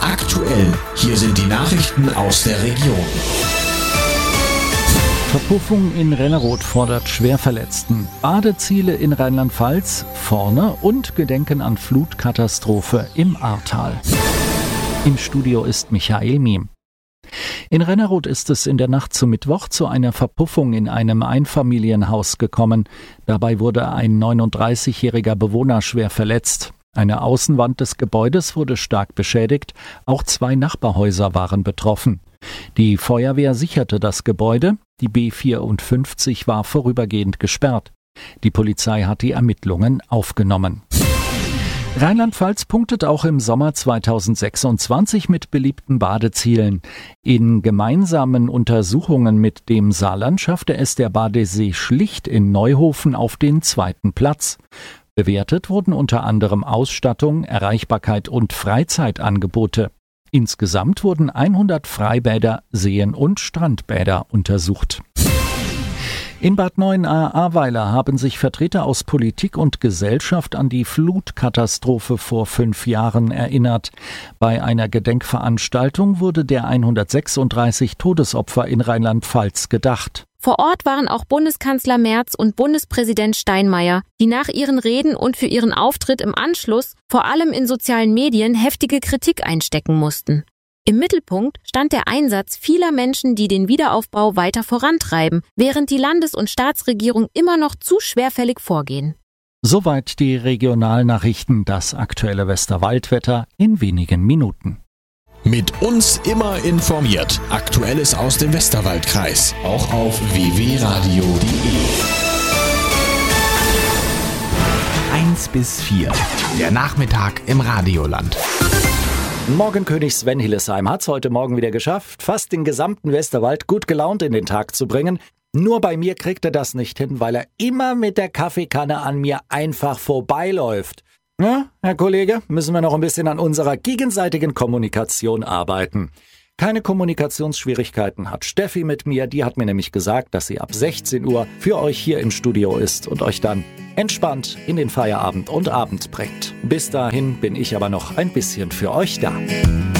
Aktuell, hier sind die Nachrichten aus der Region. Verpuffung in Renneroth fordert Schwerverletzten. Badeziele in Rheinland-Pfalz vorne und Gedenken an Flutkatastrophe im Ahrtal. Im Studio ist Michael Miem. In Renneroth ist es in der Nacht zum Mittwoch zu einer Verpuffung in einem Einfamilienhaus gekommen. Dabei wurde ein 39-jähriger Bewohner schwer verletzt. Eine Außenwand des Gebäudes wurde stark beschädigt, auch 2 Nachbarhäuser waren betroffen. Die Feuerwehr sicherte das Gebäude, die B54 war vorübergehend gesperrt. Die Polizei hat die Ermittlungen aufgenommen. Rheinland-Pfalz punktet auch im Sommer 2026 mit beliebten Badezielen. In gemeinsamen Untersuchungen mit dem Saarland schaffte es der Badesee Schlicht in Neuhofen auf den 2. Platz. Bewertet wurden unter anderem Ausstattung, Erreichbarkeit und Freizeitangebote. Insgesamt wurden 100 Freibäder, Seen und Strandbäder untersucht. In Bad Neuenahr-Ahrweiler haben sich Vertreter aus Politik und Gesellschaft an die Flutkatastrophe vor 5 Jahren erinnert. Bei einer Gedenkveranstaltung wurde der 136 Todesopfer in Rheinland-Pfalz gedacht. Vor Ort waren auch Bundeskanzler Merz und Bundespräsident Steinmeier, die nach ihren Reden und für ihren Auftritt im Anschluss vor allem in sozialen Medien heftige Kritik einstecken mussten. Im Mittelpunkt stand der Einsatz vieler Menschen, die den Wiederaufbau weiter vorantreiben, während die Landes- und Staatsregierung immer noch zu schwerfällig vorgehen. Soweit die Regionalnachrichten, das aktuelle Westerwaldwetter in wenigen Minuten. Mit uns immer informiert. Aktuelles aus dem Westerwaldkreis. Auch auf www.radio.de. 1 bis 4. Der Nachmittag im Radioland. Morgenkönig Sven Hillesheim hat es heute Morgen wieder geschafft, fast den gesamten Westerwald gut gelaunt in den Tag zu bringen. Nur bei mir kriegt er das nicht hin, weil er immer mit der Kaffeekanne an mir einfach vorbeiläuft. Ja, Herr Kollege, müssen wir noch ein bisschen an unserer gegenseitigen Kommunikation arbeiten. Keine Kommunikationsschwierigkeiten hat Steffi mit mir. Die hat mir nämlich gesagt, dass sie ab 16 Uhr für euch hier im Studio ist und euch dann entspannt in den Feierabend und Abend bringt. Bis dahin bin ich aber noch ein bisschen für euch da.